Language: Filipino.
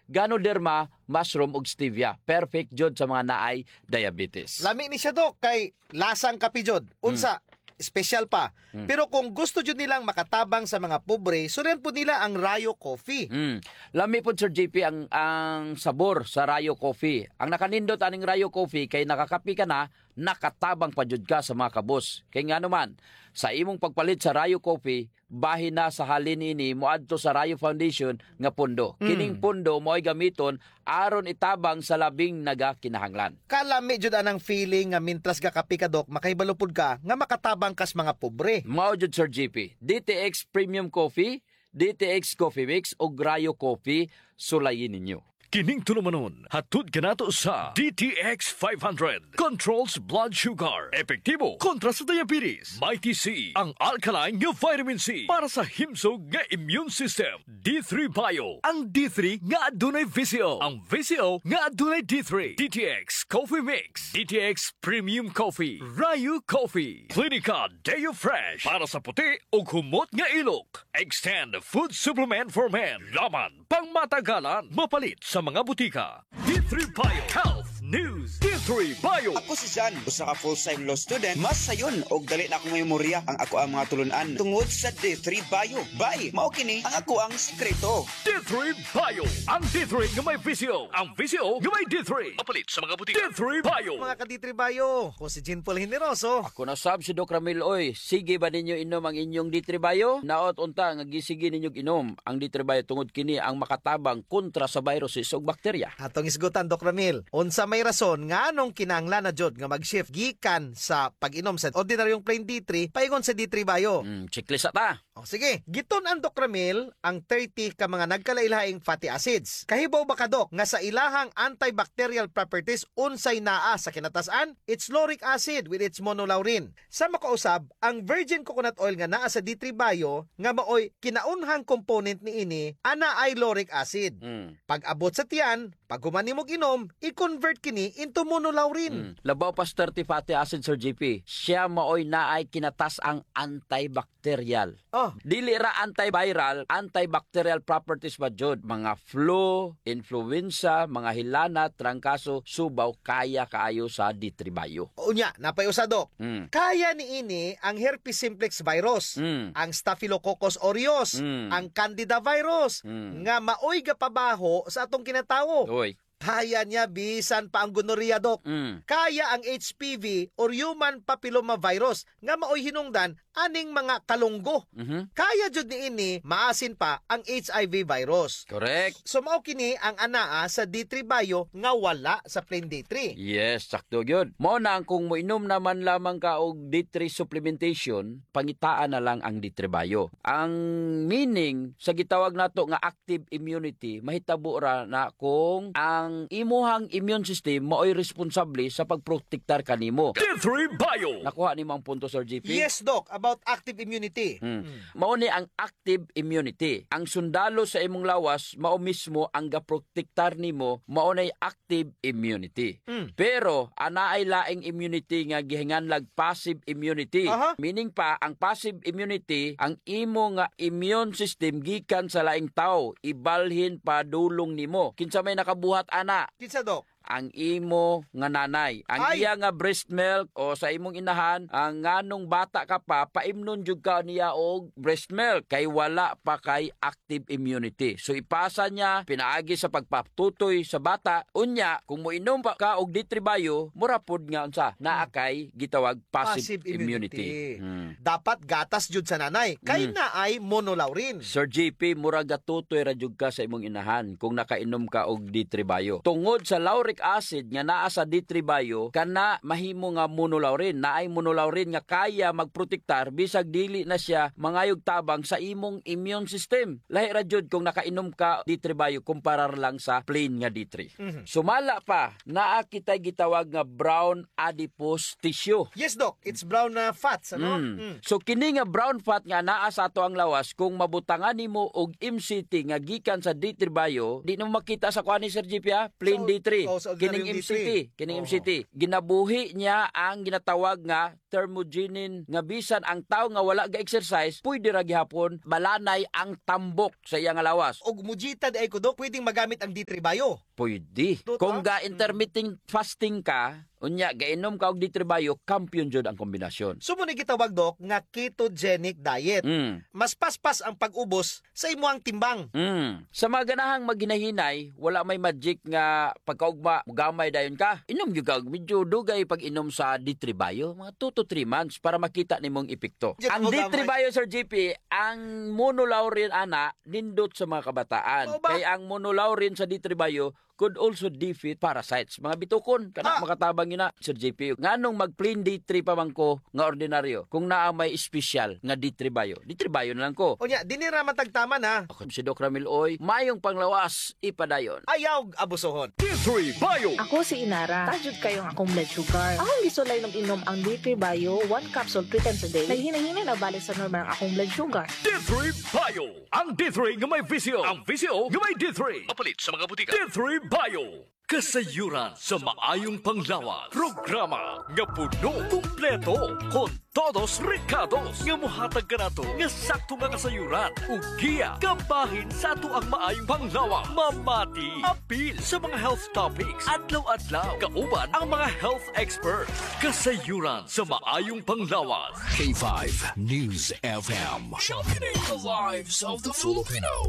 Ganoderma, mushroom ug stevia. Perfect jud sa mga naay diabetes. Lami ni siya, Dok, kay lasang kape jud. Unsa, special pa. Pero kung gusto jud nilang makatabang sa mga pobre, suliran po nila ang Rayo Coffee. Lami po Sir JP ang sabor sa Rayo Coffee. Ang nakanindot aning Rayo Coffee kay nakakapi ka na, nakatabang pa jud ka sa mga kabos. Kay nga naman, sa imong pagpalit sa Rayo Coffee, bahin na sa halin ini moadto sa Rayo Foundation nga pundo. Kining pundo mo'y gamiton aron itabang sa labing nagakinahanglan. Kalami jud anang feeling nga mintras ka kape ka, Dok, makaibalupod ka nga makatabang kas mga pobre. Mao jud Sir JP, DTX Premium Coffee, DTX Coffee Mix o Rayo Coffee, sulayin ninyo. Kining tulumanon, hatod ka nato sa DTX 500. Controls blood sugar. Epektibo kontra sa diabetes. Mighty C, ang alkaline nga vitamin C para sa himsog nga immune system. D3 Bio, ang D3 nga adunay VCO. Ang VCO nga adunay D3. DTX Coffee Mix. DTX Premium Coffee. Rayo Coffee. Clinica Deo Fresh para sa puti o humot nga ilok. Extend Food Supplement for Men. Laman pang matagalan. Mapalit sa mga butika. D3 Bio Health News. D3 Bio. Ako si Jan, usa ka full-time law student. Mas sayon og dali na akong memorya ang ako ang mga tulunan tungod sa D3 Bio. Bye, mao kini ang ako ang sekreto. D3 Bio. Ang D3 nga may VCO. Ang VCO nga may D3. Mapalit sa mga butika. D3 Bio. Mga kaditribayo, ko si Jean Paul Generoso. Ako na sab si Doc Ramil, oy, sige ba ninyo inom ang inyong D3 Naot unta nga gisige ninyo inom ang D3 tungod kini ang makatabang kontra sa viruses ug bakterya. Atong isgutan, Dok Ramil. Unsa may rason nga anong kinahanglan na jud nga mag-shift gikan sa pag-inom sa ordinaryong plain D3 paingon sa D3 Bio. Checklist ta. O sige, giton ang Dok Ramil ang 30 ka mga nagkalailaing fatty acids. Kahibaw ba ka, Dok, nga sa ilahang antibacterial properties unsay naa sa kinatasan? It's lauric acid with its monolaurin. Sa makausab, ang virgin coconut oil nga naa sa D3 Bio nga maoy kinaunhang component ni ini ana ay lauric acid. Pag abot sa tiyan, pag humani mo inom, i-convert kini into monolaurin. Labaw pa 30 fatty acid, Sir JP. Siya maoy naay kinatas ang antibacterial. Oh. Dili ra antiviral, antibacterial properties ba jud? Mga flu, influenza, mga hilana, trangkaso, subaw, kaya kaayo sa D3 Bio. Unya, napayusa, Dok. Kaya ni ini ang herpes simplex virus, ang staphylococcus aureus, ang candida virus, nga maoy gapabaho sa atong kinatawo. Oy. Kaya niya bisan pa ang gonorrhea, Dok. Kaya ang HPV or human papilloma virus nga maoy hinungdan aning mga kalunggo. Kaya jud ni ini maasin pa ang HIV virus. Correct. So mao kini ang anaa sa D3 Bio nga wala sa plain D3. Yes, sakto yun. Mao na ang kung moinom naman lamang ka og D3 supplementation, pangitaan na lang ang D3 Bio. Ang meaning sa gitawag nato nga active immunity, mahitabo ra na kung ang imuhang immune system maoy responsable sa pagprotektar kanimo. D3 Bio. Nakuha nimo ang punto, Sir GP? Yes, Doc, about active immunity. Mao ni ang active immunity. Ang sundalo sa imong lawas mao mismo ang gaprotektar nimo, mao nay active immunity. Pero ana ay laing immunity nga gihinganlag passive immunity. Meaning pa ang passive immunity ang imo nga immune system gikan sa laing tawo, ibalhin pa dulong nimo. Kinsa may nakabuhat ana? Kinsa, Doc? Ang imo nga nanay. Ang iya nga breast milk o sa imong inahan, ang nganong bata ka pa, paimnon jud ka niya og breast milk kay wala pa kay active immunity. So ipasa niya pinaagi sa pagpatutoy sa bata. Unya, kung moinom pa ka og D3 Bio, mura pod nga unsa naa kay gitawag passive immunity. Dapat gatas jud sa nanay kay naay monolaurin. Sir JP, mura gatutoy ra jud ka sa imong inahan kung nakainom ka og D3 Bio. Tungod sa lauric acid nga naa sa D3 Bio, kana mahimo nga monolaurin. Naay monolaurin nga kaya magprotektar bisag dili na siya mangayog tabang sa imong immune system. Lahi ra jud kung nakainom ka D3 Bio kumparar lang sa plain nga D3. Sumala pa, naa kitay gitawag nga brown adipose tissue. Yes, Doc. It's brown na fats, ano? So kini nga brown fat nga naa sa ato ang lawas, kung mabutangan nimo og MCT nga gikan sa D3 Bio, di na makita sa kuha ni Sir GP, plain D3. sa Kining ordinaryong MCT, D3. kining MCT. Ginabuhi niya ang ginatawag nga thermogenin nga bisan ang tao nga wala ga exercise pwede ra gihapon balanay ang tambok sa iyang lawas. Og mujita di ay ko dok, pwedeng magamit ang D3 Bio. Pwede. Totoo? Kung ga intermittent fasting ka, unya gainom ka og D3 Bio, kampiyon jud ang kombinasyon. So muna gitawag dok nga ketogenic diet. Mas paspas ang pag-ubos sa imuang timbang. Sa mga ganahang maghinahinay, wala may magic nga pagkaugma, gamay dayon ka. Inom gyud ka og medyo dugay pag inom sa D3 Bio, mga 2 to 3 months para makita nimong epekto. Diyan Ang mo D3 gamay. Bio, Sir GP, ang monolaurin ana nindot sa mga kabataan. Oo ba? Kay ang monolaurin sa D3 Bio could also defeat parasites. Mga bitukon, kana makatabang yun na, Sir JP. Nganong mag-plain D3 pa man ko nga ordinaryo kung naa may special nga D3 Bio. D3 Bio na lang ko. O nya, dinira matagtaman ha. Ako si Doc Ramil Oy, mayong panglawas, ipadayon. Ayaw abusohon. D3 Bio. Ako si Inara. Tajud kayong akong blood sugar. Akong gisulay ng inom ang D3 Bio, 1 capsule 3 times a day. Naghinahina na balik sa normal ang akong blood sugar. D3 Bio. Ang D3 nga may VCO. Ang VCO nga may D3. Mapalit sa mga butika. D3 Bio. Kasayuran sa maayong panglawas. Programa nga puno, kumpleto, kon todos recados nga muhatag ka nato nga sakto nga kasayuran. Ug giya kabahin sa ato ang maayong panglawas. Mamati, apil sa mga health topics. Adlaw-adlaw, kauban ang mga health experts. Kasayuran sa maayong panglawas. K5 News FM. Championing the lives of the Filipino.